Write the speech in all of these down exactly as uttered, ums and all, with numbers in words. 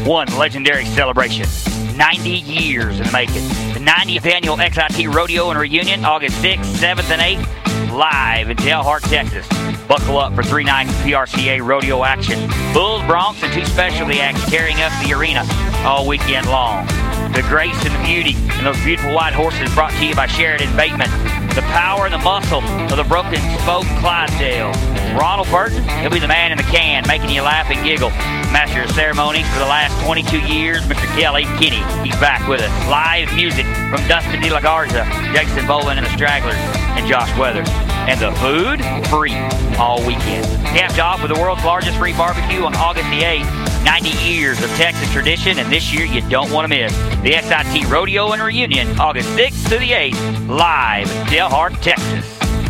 one legendary celebration. ninety years in the making. The ninetieth Annual X I T Rodeo and Reunion, August sixth, seventh, and eighth, live in Dalhart, Texas. Buckle up for three nights of P R C A rodeo action. Bulls, Broncs, and two specialty acts tearing up the arena all weekend long. The grace and the beauty and those beautiful white horses brought to you by Sheridan Bateman. The power and the muscle of the Broken Spoke Clydesdale. Ronald Burton, he'll be the man in the can, making you laugh and giggle. Master of ceremonies for the last twenty-two years, Mister Kelly Kinney. He's back with us. Live music from Dustin De La Garza, Jason Bowen and the Stragglers, and Josh Weathers. And the food, free all weekend. Capped off with the world's largest free barbecue on August the eighth. ninety years of Texas tradition, and this year you don't want to miss. The X I T Rodeo and Reunion, August sixth to the eighth, live in Dalhart, Texas.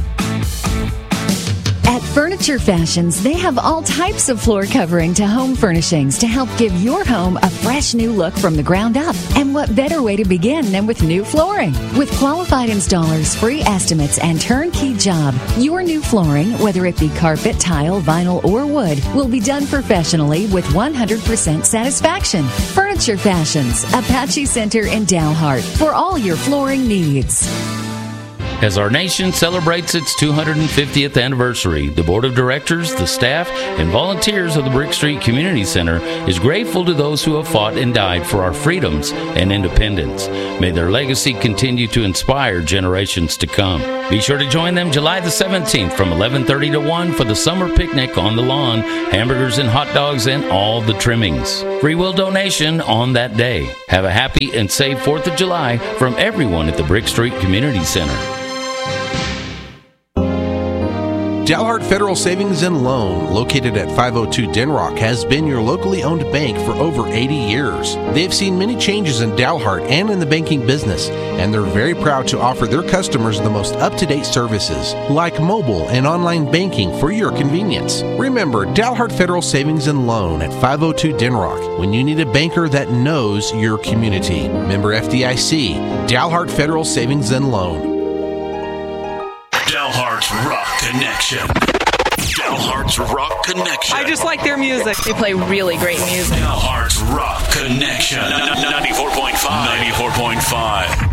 At Furniture Fashions, they have all types of floor covering to home furnishings to help give your home a fresh new look from the ground up. And what better way to begin than with new flooring? With qualified installers, free estimates, and turnkey job, your new flooring, whether it be carpet, tile, vinyl, or wood, will be done professionally with one hundred percent satisfaction. Furniture Fashions, Apache Center in Dalhart, for all your flooring needs. As our nation celebrates its two hundred fiftieth anniversary, the Board of Directors, the staff, and volunteers of the Brick Street Community Center is grateful to those who have fought and died for our freedoms and independence. May their legacy continue to inspire generations to come. Be sure to join them July the seventeenth from eleven thirty to one for the summer picnic on the lawn, hamburgers and hot dogs, and all the trimmings. Free will donation on that day. Have a happy and safe fourth of July from everyone at the Brick Street Community Center. Dalhart Federal Savings and Loan, located at five oh two Denrock, has been your locally owned bank for over eighty years. They've seen many changes in Dalhart and in the banking business, and they're very proud to offer their customers the most up-to-date services, like mobile and online banking for your convenience. Remember, Dalhart Federal Savings and Loan at five oh two Denrock, when you need a banker that knows your community. Member F D I C, Dalhart Federal Savings and Loan. Dalhart's Rock Connection. Dalhart's Rock Connection. I just like their music. They play really great music. Dalhart's Rock Connection. ninety-four point five. ninety-four point five.